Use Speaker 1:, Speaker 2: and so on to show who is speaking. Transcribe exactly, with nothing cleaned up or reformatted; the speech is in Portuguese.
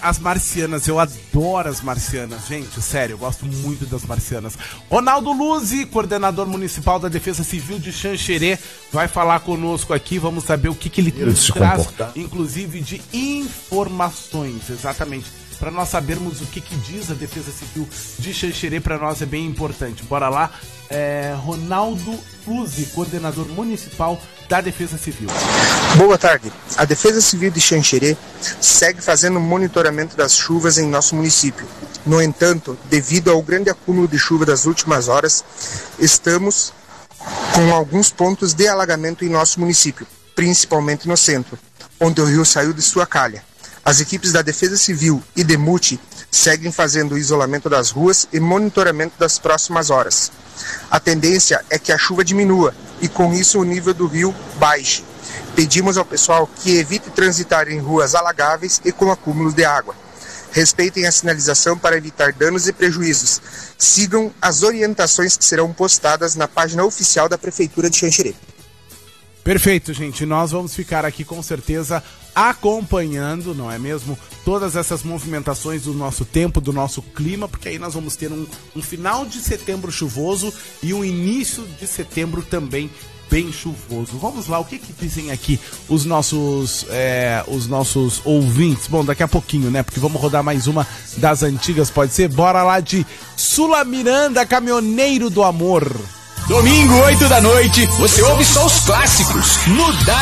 Speaker 1: As marcianas, eu adoro as marcianas, gente, sério, eu gosto muito das marcianas. Ronaldo Luzzi, coordenador municipal da Defesa Civil de Xanxerê, vai falar conosco aqui, vamos saber o que, que ele nos traz, inclusive de informações, exatamente, para nós sabermos o que, que diz a Defesa Civil de Xanxerê, para nós é bem importante. Bora lá, é, Ronaldo Luzzi, coordenador municipal da Defesa Civil.
Speaker 2: Boa tarde. A Defesa Civil de Xanxerê segue fazendo monitoramento das chuvas em nosso município. No entanto, devido ao grande acúmulo de chuva das últimas horas, estamos com alguns pontos de alagamento em nosso município, principalmente no centro, onde o rio saiu de sua calha. As equipes da Defesa Civil e DEMUTI seguem fazendo o isolamento das ruas e monitoramento das próximas horas. A tendência é que a chuva diminua e com isso o nível do rio baixe. Pedimos ao pessoal que evite transitar em ruas alagáveis e com acúmulos de água. Respeitem a sinalização para evitar danos e prejuízos. Sigam as orientações que serão postadas na página oficial da Prefeitura de Xanxerê.
Speaker 1: Perfeito, gente. Nós vamos ficar aqui com certeza acompanhando, não é mesmo? Todas essas movimentações do nosso tempo, do nosso clima, porque aí nós vamos ter um, um final de setembro chuvoso e um início de setembro também bem chuvoso. Vamos lá, o que que dizem aqui os nossos, é, os nossos ouvintes? Bom, daqui a pouquinho, né? Porque vamos rodar mais uma das antigas, pode ser? Bora lá de Sula Miranda, Caminhoneiro do Amor.
Speaker 3: Domingo, oito da noite, você ouve só os clássicos no